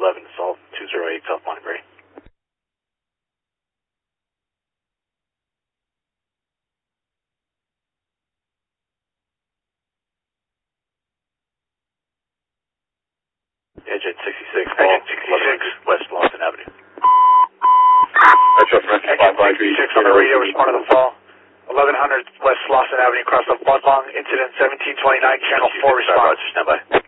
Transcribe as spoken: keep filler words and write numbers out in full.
eleven, Salt, two zero eight, South Montgomery. Edge at sixty-six, Paul, eleven hundred West Lawson Avenue. Metro five five three six on the radio, respond to the fall. eleven hundred West Lawson Avenue, across the Bud Long, incident seventeen twenty-nine, channel four, response. Stand by.